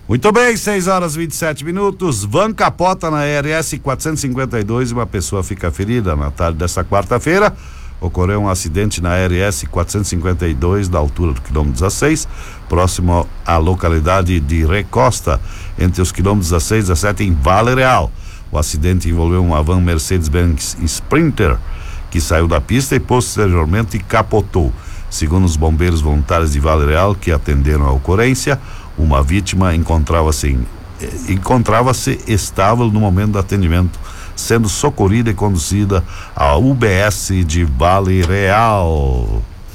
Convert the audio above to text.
Muito bem, 6h27. Van capota na RS 452 e uma pessoa fica ferida. Na tarde desta quarta-feira, ocorreu um acidente na RS 452, da altura do quilômetro 16, próximo à localidade de Recosta, entre os quilômetros 16 e 17, em Vale Real. O acidente envolveu uma van Mercedes-Benz Sprinter, que saiu da pista e posteriormente capotou. Segundo os bombeiros voluntários de Vale Real, que atenderam a ocorrência, uma vítima encontrava-se estável no momento do atendimento, sendo socorrida e conduzida à UBS de Vale Real.